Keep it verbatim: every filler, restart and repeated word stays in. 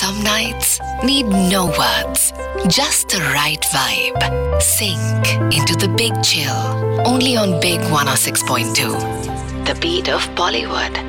Some nights need no words, just the right vibe. Sink into the big chill, only on Big one oh six point two. The beat of Bollywood.